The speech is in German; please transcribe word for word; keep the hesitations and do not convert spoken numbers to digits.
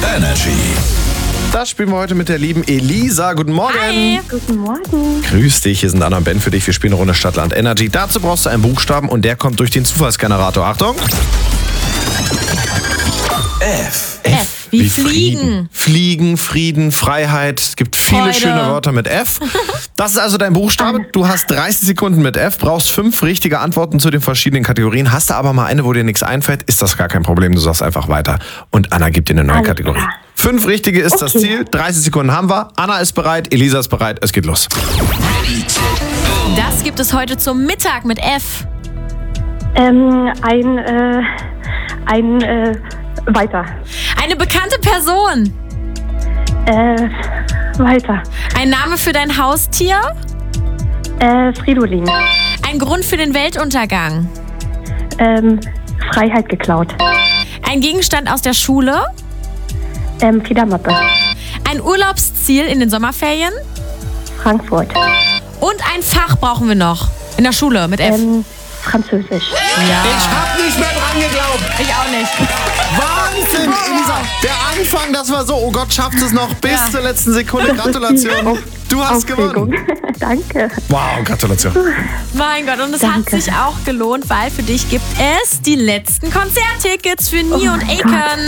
Energy. Das spielen wir heute mit der lieben Elisa. Guten Morgen. Hi. Guten Morgen. Grüß dich, hier sind Anna und Ben für dich. Wir spielen eine Runde Stadtland Energy. Dazu brauchst du einen Buchstaben und der kommt durch den Zufallsgenerator. Achtung. F. F wie Fliegen. Fliegen, Frieden, Freiheit. Es gibt viele Freude. schöne Wörter mit F. Das ist also dein Buchstabe. Du hast dreißig Sekunden mit F, brauchst fünf richtige Antworten zu den verschiedenen Kategorien. Hast du aber mal eine, wo dir nichts einfällt, ist das gar kein Problem. Du sagst einfach weiter. Und Anna gibt dir eine neue Alles Kategorie. klar. Fünf richtige ist das Okay. Ziel. dreißig Sekunden haben wir. Anna ist bereit, Elisa ist bereit. Es geht los. Das gibt es heute zum Mittag mit F. Ähm, ein, äh, ein, äh, weiter. Eine bekannte Person. Äh, weiter. Ein Name für dein Haustier. Äh, Fridolin. Ein Grund für den Weltuntergang. Ähm, Freiheit geklaut. Ein Gegenstand aus der Schule. Ähm, Federmappe. Ein Urlaubsziel in den Sommerferien. Frankfurt. Und ein Fach brauchen wir noch. In der Schule mit F. Ähm, Französisch. ja. Ich hab nicht mehr dran geglaubt. Ich auch nicht. Wahnsinn, Elisa. Der Anfang, das war so, oh Gott, schafft es noch bis Ja. zur letzten Sekunde. Gratulation. Auf- Du hast Aufregung. gewonnen. Danke. Wow, Gratulation. Mein Gott, und es Danke. hat sich auch gelohnt, weil für dich gibt es die letzten Konzerttickets für Nie Oh und mein Akon.